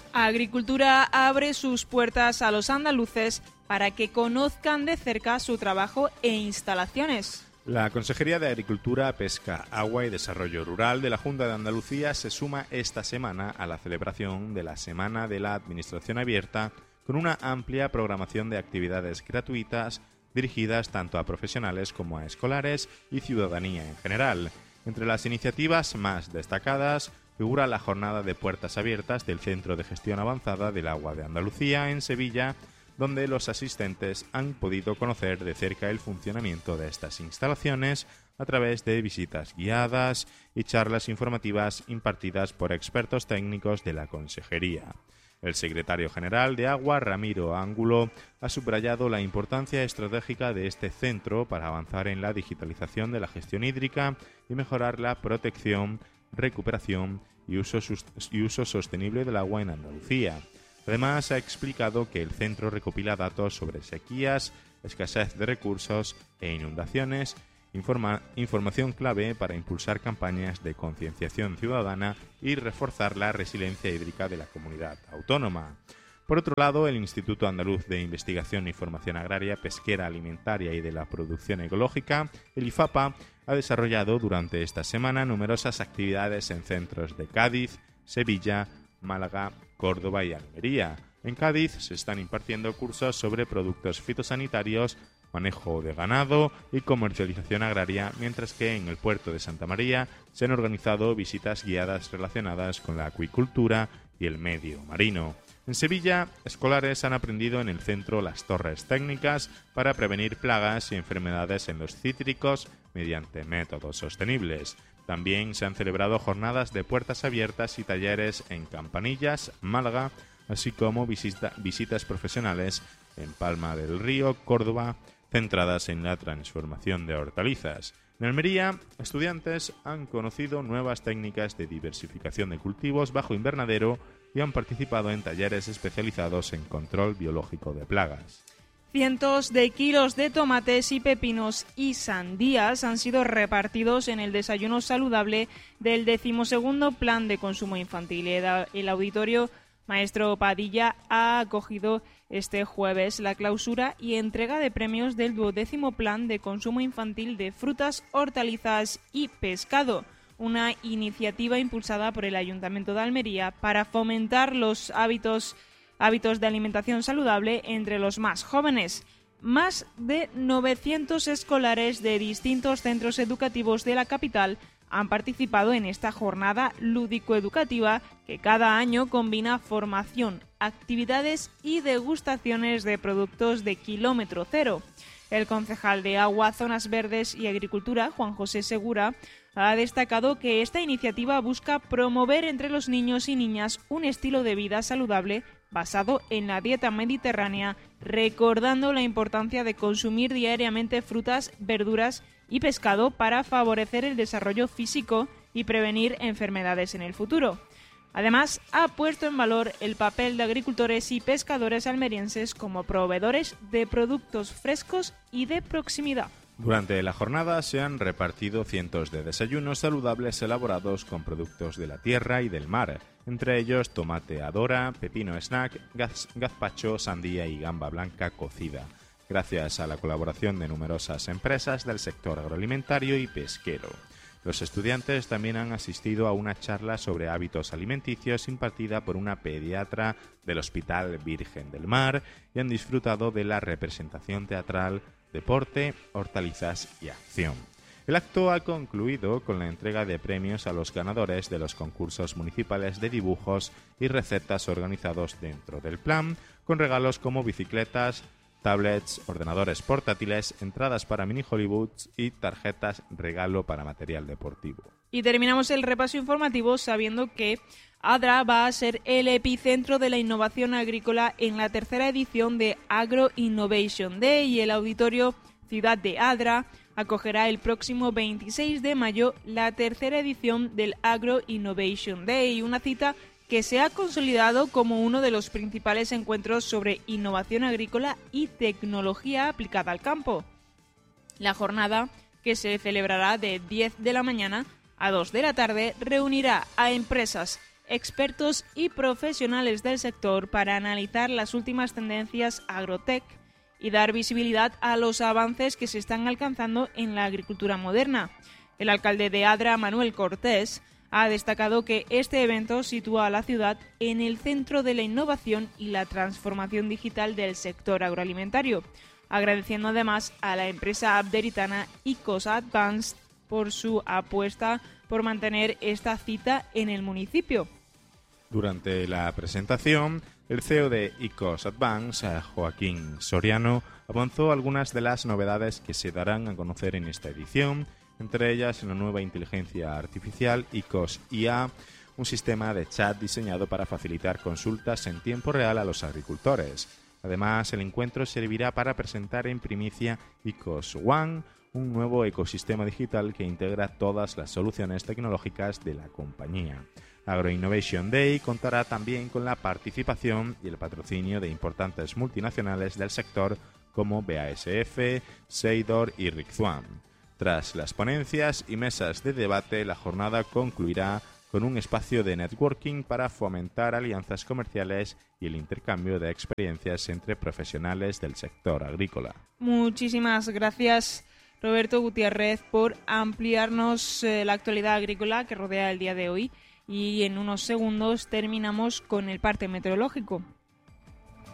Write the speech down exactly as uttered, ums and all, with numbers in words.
Agricultura abre sus puertas a los andaluces para que conozcan de cerca su trabajo e instalaciones. La Consejería de Agricultura, Pesca, Agua y Desarrollo Rural de la Junta de Andalucía se suma esta semana a la celebración de la Semana de la Administración Abierta con una amplia programación de actividades gratuitas dirigidas tanto a profesionales como a escolares y ciudadanía en general. Entre las iniciativas más destacadas figura la jornada de puertas abiertas del Centro de Gestión Avanzada del Agua de Andalucía en Sevilla, donde los asistentes han podido conocer de cerca el funcionamiento de estas instalaciones a través de visitas guiadas y charlas informativas impartidas por expertos técnicos de la Consejería. El secretario general de Agua, Ramiro Ángulo, ha subrayado la importancia estratégica de este centro para avanzar en la digitalización de la gestión hídrica y mejorar la protección, recuperación y uso, y uso sostenible del agua en Andalucía. Además, ha explicado que el centro recopila datos sobre sequías, escasez de recursos e inundaciones, informa, información clave para impulsar campañas de concienciación ciudadana y reforzar la resiliencia hídrica de la comunidad autónoma. Por otro lado, el Instituto Andaluz de Investigación y Formación Agraria, Pesquera, Alimentaria y de la Producción Ecológica, el IFAPA, ha desarrollado durante esta semana numerosas actividades en centros de Cádiz, Sevilla, Málaga, Córdoba y Almería. En Cádiz se están impartiendo cursos sobre productos fitosanitarios, manejo de ganado y comercialización agraria, mientras que en el puerto de Santa María se han organizado visitas guiadas relacionadas con la acuicultura y el medio marino. En Sevilla, escolares han aprendido en el centro las torres técnicas para prevenir plagas y enfermedades en los cítricos mediante métodos sostenibles. También se han celebrado jornadas de puertas abiertas y talleres en Campanillas, Málaga, así como visita, visitas profesionales en Palma del Río, Córdoba, centradas en la transformación de hortalizas. En Almería, estudiantes han conocido nuevas técnicas de diversificación de cultivos bajo invernadero y han participado en talleres especializados en control biológico de plagas. Cientos de kilos de tomates y pepinos y sandías han sido repartidos en el desayuno saludable del decimosegundo Plan de Consumo Infantil. El auditorio Maestro Padilla ha acogido este jueves la clausura y entrega de premios del duodécimo Plan de Consumo Infantil de Frutas, Hortalizas y Pescado, una iniciativa impulsada por el Ayuntamiento de Almería para fomentar los hábitos hábitos de alimentación saludable entre los más jóvenes. Más de novecientos escolares de distintos centros educativos de la capital han participado en esta jornada lúdico-educativa que cada año combina formación, actividades y degustaciones de productos de kilómetro cero. El concejal de Agua, Zonas Verdes y Agricultura, Juan José Segura, ha destacado que esta iniciativa busca promover entre los niños y niñas un estilo de vida saludable basado en la dieta mediterránea, recordando la importancia de consumir diariamente frutas, verduras y pescado para favorecer el desarrollo físico y prevenir enfermedades en el futuro. Además, ha puesto en valor el papel de agricultores y pescadores almerienses como proveedores de productos frescos y de proximidad. Durante la jornada se han repartido cientos de desayunos saludables elaborados con productos de la tierra y del mar, entre ellos tomate adora, pepino snack, gaz- gazpacho, sandía y gamba blanca cocida, gracias a la colaboración de numerosas empresas del sector agroalimentario y pesquero. Los estudiantes también han asistido a una charla sobre hábitos alimenticios impartida por una pediatra del Hospital Virgen del Mar y han disfrutado de la representación teatral, deporte, hortalizas y acción. El acto ha concluido con la entrega de premios a los ganadores de los concursos municipales de dibujos y recetas organizados dentro del plan, con regalos como bicicletas, tablets, ordenadores portátiles, entradas para mini Hollywoods y tarjetas regalo para material deportivo. Y terminamos el repaso informativo sabiendo que Adra va a ser el epicentro de la innovación agrícola en la tercera edición de Agro Innovation Day y el auditorio Ciudad de Adra acogerá el próximo veintiséis de mayo la tercera edición del Agro Innovation Day, una cita que se ha consolidado como uno de los principales encuentros sobre innovación agrícola y tecnología aplicada al campo. La jornada, que se celebrará de diez de la mañana a dos de la tarde, reunirá a empresas, expertos y profesionales del sector para analizar las últimas tendencias agrotech y dar visibilidad a los avances que se están alcanzando en la agricultura moderna. El alcalde de Adra, Manuel Cortés, ha destacado que este evento sitúa a la ciudad en el centro de la innovación y la transformación digital del sector agroalimentario, agradeciendo además a la empresa abderitana ICOS Advanced por su apuesta por mantener esta cita en el municipio. Durante la presentación, el C E O de ICOS Advanced, Joaquín Soriano, avanzó algunas de las novedades que se darán a conocer en esta edición, entre ellas la nueva inteligencia artificial ICOS I A, un sistema de chat diseñado para facilitar consultas en tiempo real a los agricultores. Además, el encuentro servirá para presentar en primicia ICOS One, un nuevo ecosistema digital que integra todas las soluciones tecnológicas de la compañía. AgroInnovation Day contará también con la participación y el patrocinio de importantes multinacionales del sector como B A S F, Seidor y Rixuan. Tras las ponencias y mesas de debate, la jornada concluirá con un espacio de networking para fomentar alianzas comerciales y el intercambio de experiencias entre profesionales del sector agrícola. Muchísimas gracias, Roberto Gutiérrez, por ampliarnos eh, la actualidad agrícola que rodea el día de hoy. Y en unos segundos terminamos con el parte meteorológico.